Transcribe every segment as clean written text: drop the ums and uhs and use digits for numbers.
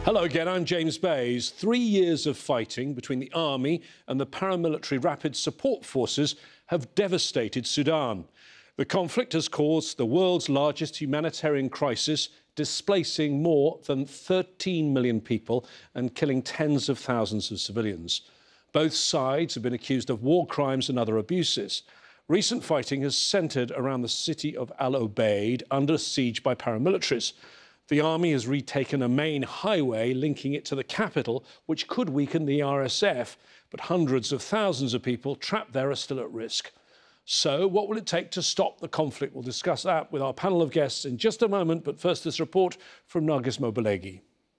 Hello again, I'm James Bays. 3 years of fighting between the army and the paramilitary rapid support forces have devastated Sudan. The conflict has caused the world's largest humanitarian crisis, displacing more than 13 million people and killing tens of thousands of civilians. Both sides have been accused of war crimes and other abuses. Recent fighting has centred around the city of Al Obeid, under siege by paramilitaries. The army has retaken a main highway linking it to the capital, which could weaken the RSF, but hundreds of thousands of people trapped there are still at risk. So what will it take to stop the conflict? We'll discuss that with our panel of guests in just a moment, but first this report from Nargis Mobilegi.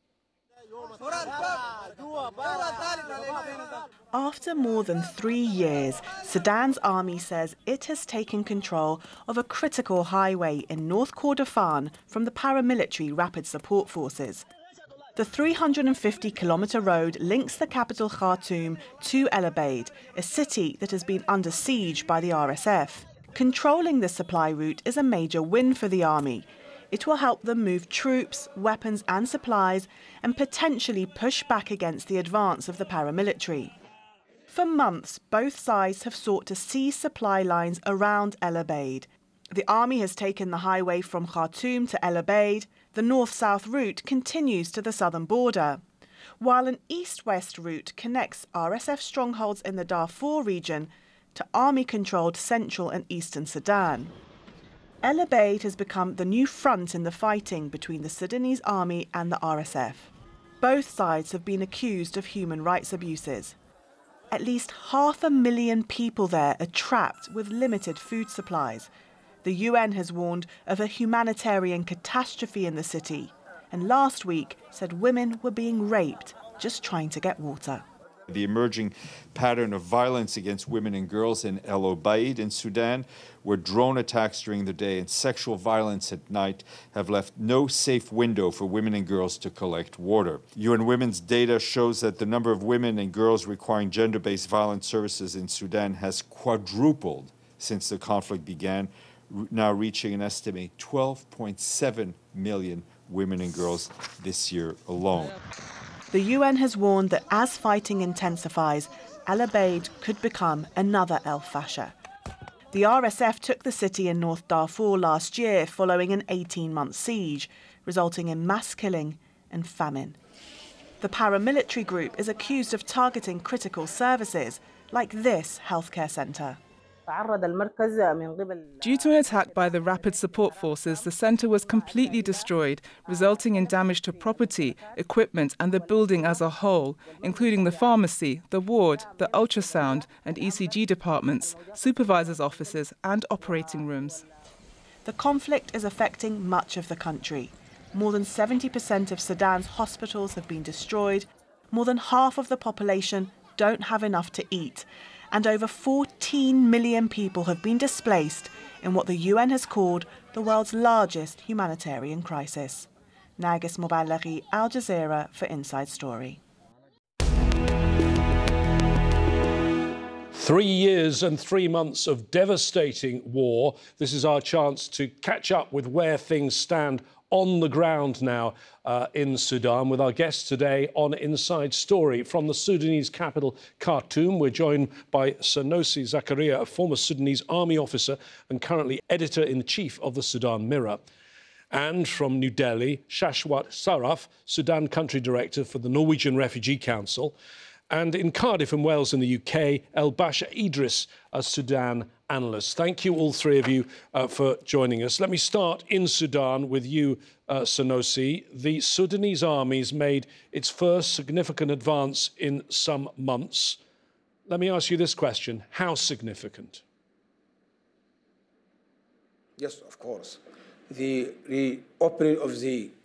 After more than 3 years, Sudan's army says it has taken control of a critical highway in North Kordofan from the paramilitary rapid support forces. The 350-kilometre road links the capital Khartoum to El Obeid, a city that has been under siege by the RSF. Controlling the supply route is a major win for the army. It will help them move troops, weapons and supplies and potentially push back against the advance of the paramilitary. For months, both sides have sought to seize supply lines around El Obeid. The army has taken the highway from Khartoum to El Obeid. The north-south route continues to the southern border, while an east-west route connects RSF strongholds in the Darfur region to army-controlled central and eastern Sudan. El Obeid has become the new front in the fighting between the Sudanese army and the RSF. Both sides have been accused of human rights abuses. At least 500,000 people there are trapped with limited food supplies. The UN has warned of a humanitarian catastrophe in the city, and last week said women were being raped just trying to get water. The emerging pattern of violence against women and girls in El Obeid in Sudan, where drone attacks during the day and sexual violence at night have left no safe window for women and girls to collect water. UN Women's data shows that the number of women and girls requiring gender-based violence services in Sudan has quadrupled since the conflict began, now reaching an estimated 12.7 million women and girls this year alone. The UN has warned that as fighting intensifies, El Obeid could become another El Fasher. The RSF took the city in North Darfur last year following an 18-month siege, resulting in mass killing and famine. The paramilitary group is accused of targeting critical services, like this healthcare centre. Due to an attack by the Rapid Support Forces, the centre was completely destroyed, resulting in damage to property, equipment and the building as a whole, including the pharmacy, the ward, the ultrasound and ECG departments, supervisors' offices and operating rooms. The conflict is affecting much of the country. More than 70% of Sudan's hospitals have been destroyed. More than half of the population don't have enough to eat. And over 14 million people have been displaced in what the UN has called the world's largest humanitarian crisis. Nargis Mobilegi, Al Jazeera for Inside Story. 3 years and 3 months of devastating war. This is our chance to catch up with where things stand on the ground now in Sudan with our guests today on Inside Story. From the Sudanese capital, Khartoum, we're joined by Sanusi Zakaria, a former Sudanese army officer and currently editor-in-chief of the Sudan Mirror. And from New Delhi, Shashwat Saraf, Sudan country director for the Norwegian Refugee Council. And in Cardiff in Wales in the UK, El Basha Idris, a Sudan analyst. Thank you, all three of you, for joining us. Let me start in Sudan with you, Sanusi. The Sudanese army's made its first significant advance in some months. Let me ask you this question. How significant? Yes, of course. The reopening of the